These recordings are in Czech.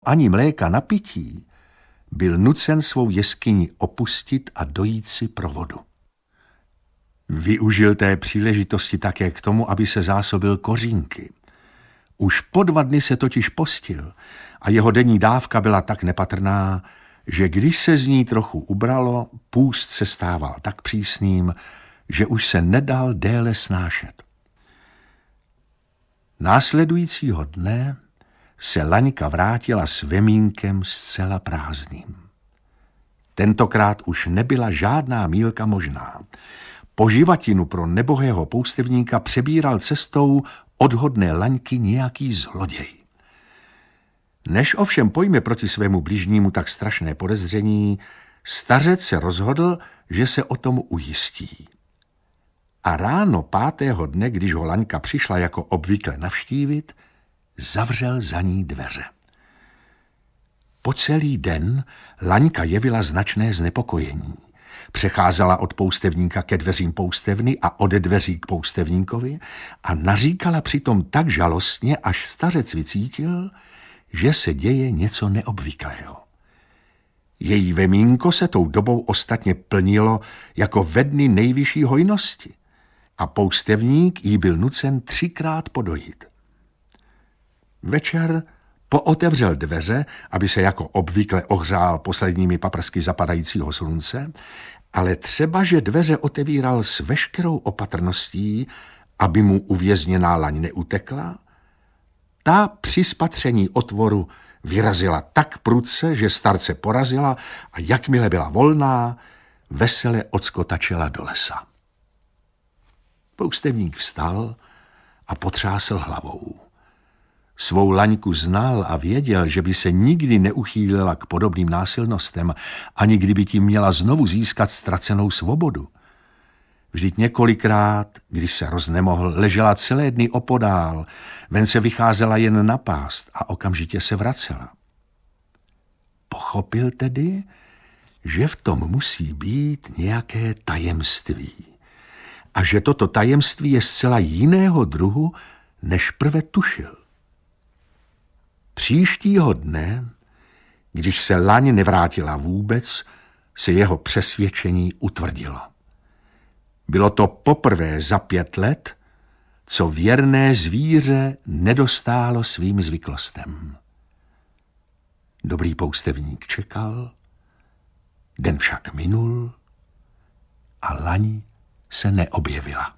ani mléka na pití, byl nucen svou jeskyni opustit a dojít si pro vodu. Využil té příležitosti také k tomu, aby se zásobil kořínky. Už po 2 dny se totiž postil a jeho denní dávka byla tak nepatrná, že když se z ní trochu ubralo, půst se stával tak přísným, že už se nedal déle snášet. Následujícího dne se Laňka vrátila s vemínkem zcela prázdným. Tentokrát už nebyla žádná mílka možná. Poživatinu pro nebohého poustevníka přebíral cestou odhodné Laňky nějaký zloděj. Než ovšem pojme proti svému bližnímu tak strašné podezření, stařec se rozhodl, že se o tom ujistí. A ráno 5. dne, když ho Laňka přišla jako obvykle navštívit, zavřel za ní dveře. Po celý den Laňka jevila značné znepokojení. Přecházela od poustevníka ke dveřím poustevny a ode dveří k poustevníkovi a naříkala přitom tak žalostně, až stařec vycítil, že se děje něco neobvyklého. Její vemínko se tou dobou ostatně plnilo jako ve dny nejvyšší hojnosti a poustevník jí byl nucen 3krát podojit. Večer pootevřel dveře, aby se jako obvykle ohřál posledními paprsky zapadajícího slunce, ale třeba, že dveře otevíral s veškerou opatrností, aby mu uvězněná laň neutekla, ta při spatření otvoru vyrazila tak prudce, že starce porazila a jakmile byla volná, vesele odskotačila do lesa. Poustevník vstal a potřásl hlavou. Svou Laňku znal a věděl, že by se nikdy neuchýlila k podobným násilnostem, ani kdyby tím měla znovu získat ztracenou svobodu. Vždyť několikrát, když se roznemohl, ležela celé dny opodál, ven se vycházela jen na pást a okamžitě se vracela. Pochopil tedy, že v tom musí být nějaké tajemství a že toto tajemství je zcela jiného druhu, než prve tušil. Příštího dne, když se Laň nevrátila vůbec, se jeho přesvědčení utvrdilo. Bylo to poprvé za 5 let, co věrné zvíře nedostálo svým zvyklostem. Dobrý poustevník čekal, den však minul a Laň se neobjevila.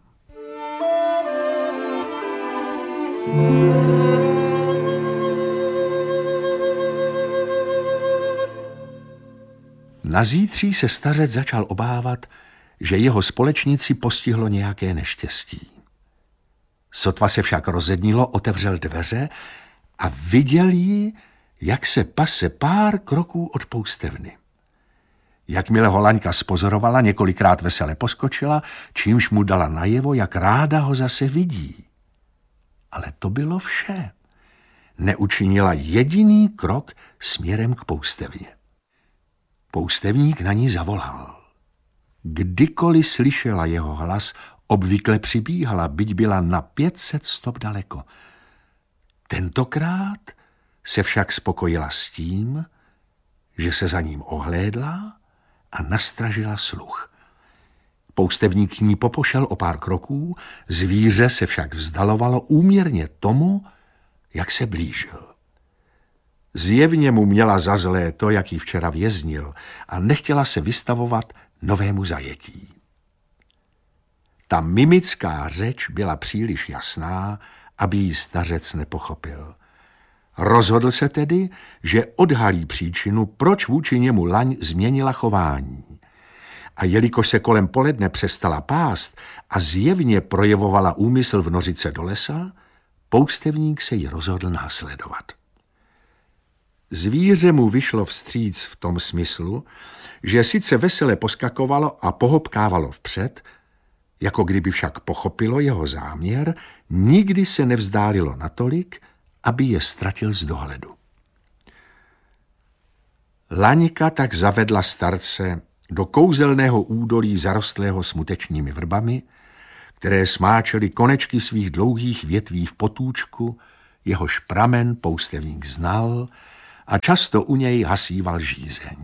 Nazítří se stařec začal obávat, že jeho společnici postihlo nějaké neštěstí. Sotva se však rozednilo, otevřel dveře a viděl ji, jak se pase pár kroků od poustevny. Jakmile ho Laňka spozorovala, několikrát vesele poskočila, čímž mu dala najevo, jak ráda ho zase vidí. Ale to bylo vše. Neučinila jediný krok směrem k poustevně. Poustevník na ní zavolal. Kdykoliv slyšela jeho hlas, obvykle přibíhala, byť byla na 500 stop daleko. Tentokrát se však spokojila s tím, že se za ním ohlédla a nastražila sluch. Poustevník k ní popošel o pár kroků, zvíře se však vzdalovalo úměrně tomu, jak se blížil. Zjevně mu měla za zlé to, jak ji včera věznil, a nechtěla se vystavovat novému zajetí. Ta mimická řeč byla příliš jasná, aby ji stařec nepochopil. Rozhodl se tedy, že odhalí příčinu, proč vůči němu Laň změnila chování. A jelikož se kolem poledne přestala pást a zjevně projevovala úmysl vnořit se do lesa, poustevník se jí rozhodl následovat. Zvíře mu vyšlo vstříc v tom smyslu, že sice vesele poskakovalo a pohopkávalo vpřed, jako kdyby však pochopilo jeho záměr, nikdy se nevzdálilo natolik, aby je ztratil z dohledu. Laňka tak zavedla starce do kouzelného údolí zarostlého smutečními vrbami, které smáčely konečky svých dlouhých větví v potůčku, jehož pramen poustevník znal a často u něj hasíval žízeň.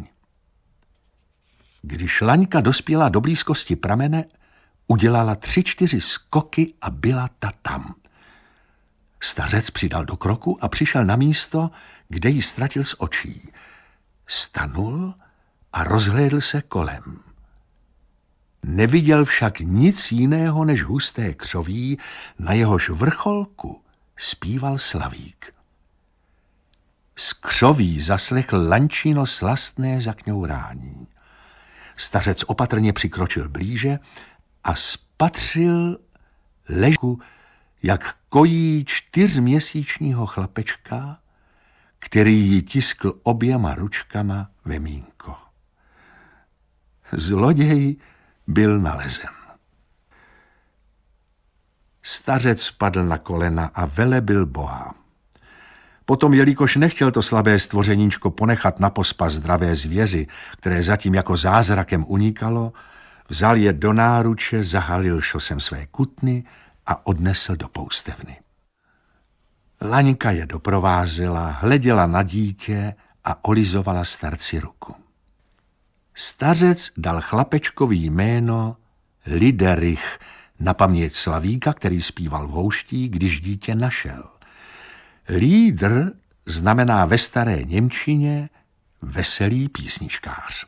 Když Laňka dospěla do blízkosti pramene, udělala 3-4 skoky a byla ta tam. Stařec přidal do kroku a přišel na místo, kde ji ztratil z očí. Stanul a rozhlédl se kolem. Neviděl však nic jiného než husté křoví, na jehož vrcholku zpíval slavík. Z křoví zaslechl Lančino slastné zakňourání. Stařec opatrně přikročil blíže a spatřil ležku, jak kojí 4měsíčního chlapečka, který ji tiskl oběma ručkama vemínko. Zloděj byl nalezen. Stařec spadl na kolena a velebil Boha. Potom, jelikož nechtěl to slabé stvořeníčko ponechat na pospas zdravé zvěři, které zatím jako zázrakem unikalo, vzal je do náruče, zahalil šosem své kutny a odnesl do poustevny. Laňka je doprovázela, hleděla na dítě a olizovala starci ruku. Stařec dal chlapečkovi jméno Liderich na paměť slavíka, který zpíval v houští, když dítě našel. Lídr znamená ve staré němčině veselý písničkář.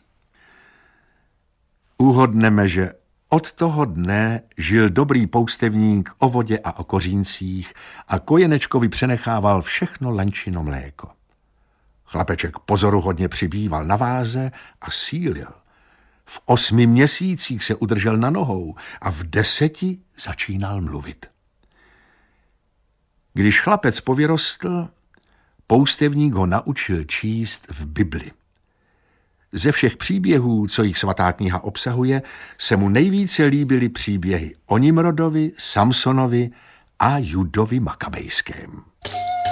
Uhodneme, že od toho dne žil dobrý poustevník o vodě a o koříncích a kojenečkovi přenechával všechno Lančino mléko. Chlapeček pozoruhodně přibýval na váze a sílil. V 8 měsících se udržel na nohou a v 10 začínal mluvit. Když chlapec povyrostl, poustevník ho naučil číst v Bibli. Ze všech příběhů, co jich svatá kniha obsahuje, se mu nejvíce líbily příběhy o Nimrodovi, Samsonovi a Judovi Makabejském.